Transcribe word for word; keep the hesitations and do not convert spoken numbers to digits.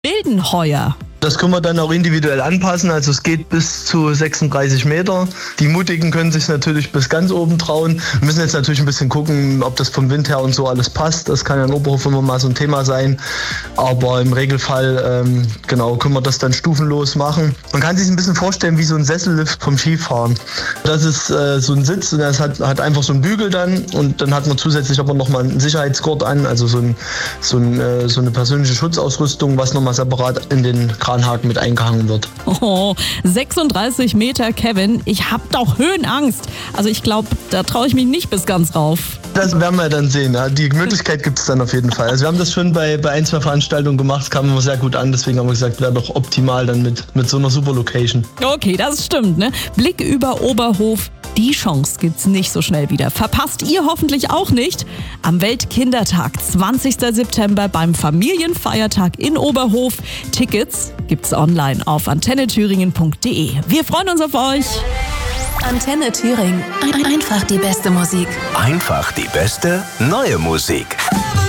Mildenheuer. Das können wir dann auch individuell anpassen, also es geht bis zu sechsunddreißig Meter. Die Mutigen können sich natürlich bis ganz oben trauen. Wir müssen jetzt natürlich ein bisschen gucken, ob das vom Wind her und so alles passt. Das kann ja in Oberhof immer mal so ein Thema sein. Aber im Regelfall, ähm, genau, können wir das dann stufenlos machen. Man kann sich ein bisschen vorstellen wie so ein Sessellift vom Skifahren. Das ist äh, so ein Sitz und das hat, hat einfach so einen Bügel dann und dann hat man zusätzlich aber nochmal einen Sicherheitsgurt an, also so, ein, so, ein, äh, so eine persönliche Schutzausrüstung, was nochmal separat in den Kranhaken mit eingehangen wird. Oh, sechsunddreißig Meter, Kevin. Ich hab doch Höhenangst. Also ich glaube, da traue ich mich nicht bis ganz rauf. Das werden wir dann sehen. Ja. Die Möglichkeit gibt es dann auf jeden Fall. Also wir haben das schon bei, bei ein, zwei Veranstaltungen gemacht, kam immer sehr gut an. Deswegen haben wir gesagt, wäre doch optimal dann mit, mit so einer super Location. Okay, das stimmt, ne? Blick über Oberhof. Die Chance gibt's nicht so schnell wieder. Verpasst ihr hoffentlich auch nicht. Am Weltkindertag, zwanzigster September beim Familienfeiertag in Oberhof. Tickets gibt's online auf antenne thüringen punkt de. Wir freuen uns auf euch. Antenne Thüringen. Einfach die beste Musik. Einfach die beste neue Musik.